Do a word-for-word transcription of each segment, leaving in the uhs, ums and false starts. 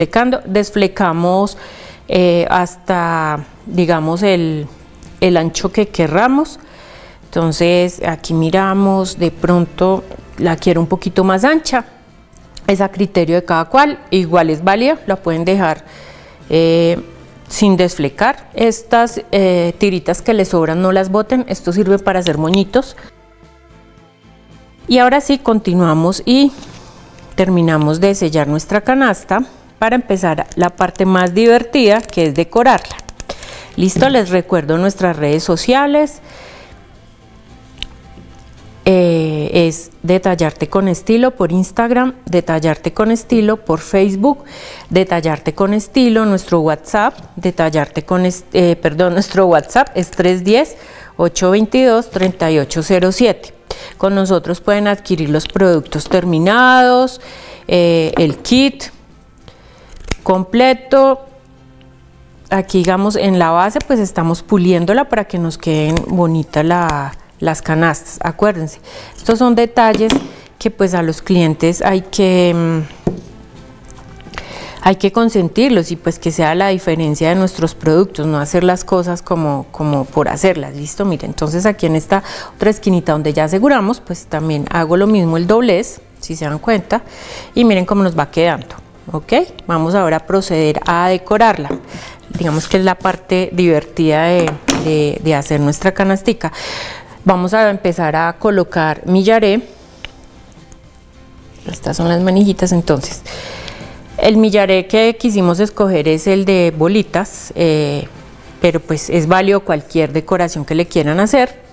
desflecando, desflecamos eh, hasta, digamos, el, el ancho que querramos. Entonces aquí miramos, de pronto la quiero un poquito más ancha, es a criterio de cada cual, igual es válida, la pueden dejar eh, sin desflecar. Estas eh, tiritas que les sobran no las boten, esto sirve para hacer moñitos. Y ahora sí continuamos y terminamos de sellar nuestra canasta para empezar la parte más divertida, que es decorarla. Listo, les recuerdo nuestras redes sociales. Eh, es Detallarte con Estilo por Instagram, Detallarte con Estilo por Facebook, Detallarte con Estilo, nuestro WhatsApp, Detallarte con eh, perdón, nuestro WhatsApp es tres uno cero, ocho dos dos, tres ocho cero siete. Con nosotros pueden adquirir los productos terminados, eh, el kit completo. Aquí, digamos, en la base pues estamos puliéndola para que nos queden bonitas la las canastas. Acuérdense, estos son detalles que pues a los clientes hay que mmm, hay que consentirlos y pues que sea la diferencia de nuestros productos, no hacer las cosas como, como por hacerlas. Listo, miren, entonces aquí en esta otra esquinita donde ya aseguramos, pues también hago lo mismo, el doblez, si se dan cuenta, y miren cómo nos va quedando. Ok, vamos ahora a proceder a decorarla. Digamos que es la parte divertida de, de, de hacer nuestra canastica. Vamos a empezar a colocar millaré. Estas son las manillitas. Entonces, el millaré que quisimos escoger es el de bolitas, eh, pero pues es válido cualquier decoración que le quieran hacer.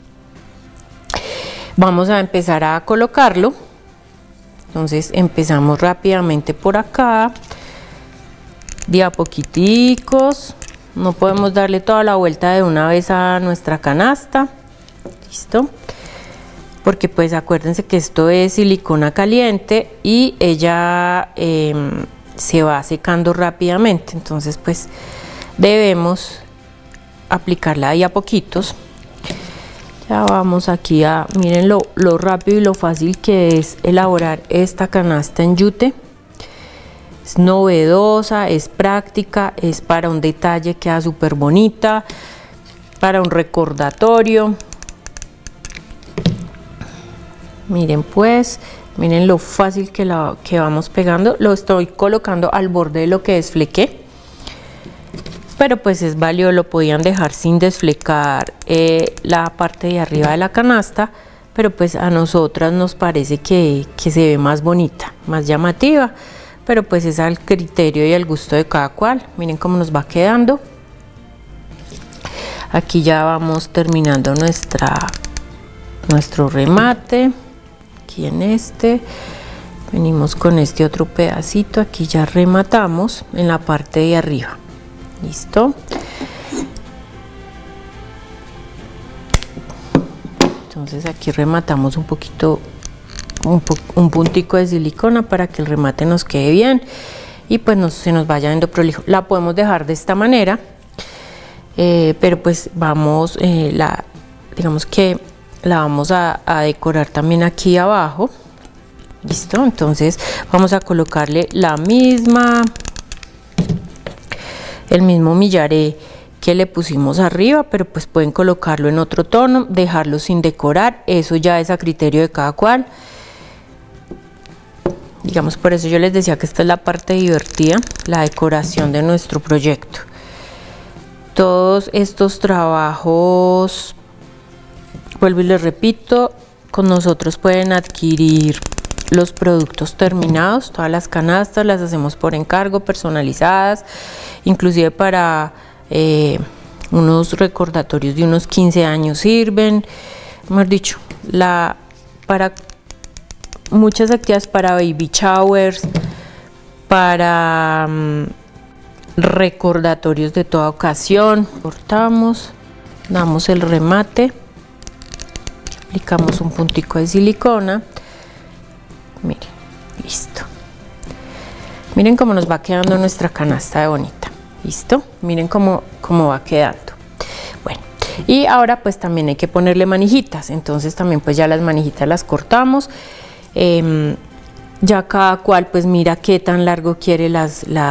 Vamos a empezar a colocarlo. Entonces empezamos rápidamente por acá, de a poquiticos. No podemos darle toda la vuelta de una vez a nuestra canasta. Listo, porque pues acuérdense que esto es silicona caliente y ella eh, se va secando rápidamente, entonces pues debemos aplicarla ahí a poquitos. Ya vamos aquí a, miren lo, lo rápido y lo fácil que es elaborar esta canasta en yute. Es novedosa, es práctica, es para un detalle, queda súper bonita, para un recordatorio. Miren pues, miren lo fácil que, la, que vamos pegando. Lo estoy colocando al borde de lo que desflequé, pero pues es válido, lo podían dejar sin desflecar eh, la parte de arriba de la canasta, pero pues a nosotras nos parece que, que se ve más bonita, más llamativa, pero pues es al criterio y al gusto de cada cual. Miren cómo nos va quedando. Aquí ya vamos terminando nuestra, nuestro remate. Aquí en este venimos con este otro pedacito, aquí ya rematamos en la parte de arriba. Listo, entonces aquí rematamos un poquito, un, un puntico de silicona para que el remate nos quede bien y pues no se nos vaya viendo prolijo. La podemos dejar de esta manera, eh, pero pues vamos, eh, la, digamos que la vamos a, a decorar también aquí abajo. Listo, entonces vamos a colocarle la misma el mismo millaré que le pusimos arriba, pero pues pueden colocarlo en otro tono, dejarlo sin decorar, eso ya es a criterio de cada cual. Digamos, por eso yo les decía que esta es la parte divertida, la decoración de nuestro proyecto. Todos estos trabajos, vuelvo y les repito, con nosotros pueden adquirir los productos terminados, todas las canastas las hacemos por encargo, personalizadas, inclusive para eh, unos recordatorios de unos quince años sirven, mejor dicho, la, para muchas actividades, para baby showers, para um, recordatorios de toda ocasión. Cortamos, damos el remate, aplicamos un puntico de silicona. Miren, listo. Miren cómo nos va quedando nuestra canasta de bonita. Listo, miren cómo, cómo va quedando. Bueno, y ahora pues también hay que ponerle manijitas. Entonces también pues ya las manijitas las cortamos. Eh, Ya cada cual pues mira qué tan largo quiere las, las